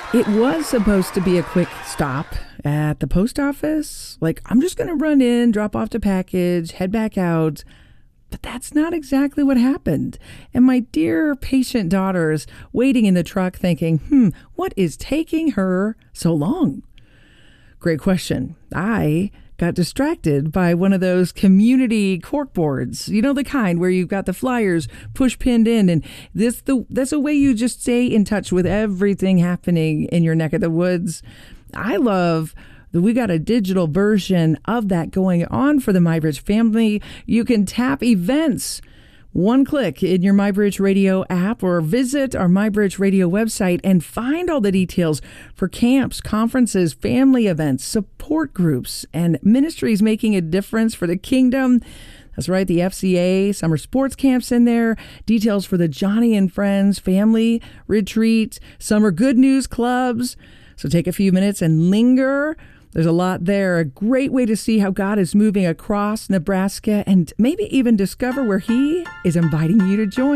It was supposed to be a quick stop at the post office. Like, I'm just going to run in, drop off the package, head back out. But that's not exactly what happened. And my dear patient daughter's waiting in the truck thinking, what is taking her so long? Great question. I got distracted by one of those community cork boards. You know, the kind where you've got the flyers push pinned in. And that's a way you just stay in touch with everything happening in your neck of the woods. I love that we got a digital version of that going on for the MyBridge family. You can tap events. One click in your MyBridge Radio app or visit our MyBridge Radio website and find all the details for camps, conferences, family events, support groups, and ministries making a difference for the kingdom. That's right, the FCA, summer sports camps in there, details for the Johnny and Friends family retreat, summer good news clubs. So take a few minutes and linger. There's a lot there. A great way to see how God is moving across Nebraska and maybe even discover where He is inviting you to join.